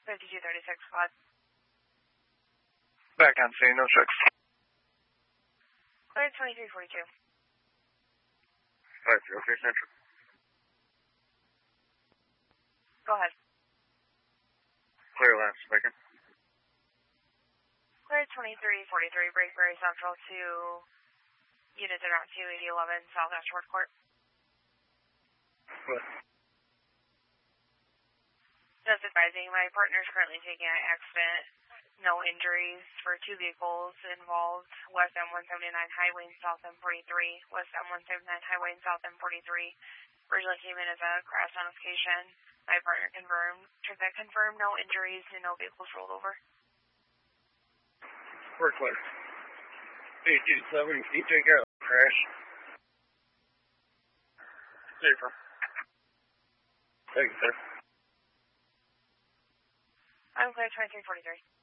5236 squad. Back on scene, no 6. Cleared 2342. 503 Central. Go ahead. Clear last, vacant. Cleared 2343, Brakeberry Central to units in route 28011, South Ashford Court. What? Just advising, my partner is currently taking an accident. No injuries for 2 vehicles involved. West M179 Highway and South M43. West M179 Highway and South M43. Originally came in as a crash notification. My partner confirmed no injuries and no vehicles rolled over. We're clear. 827, you take care of the crash. Safer. Thank you, sir. I'm clear 2343.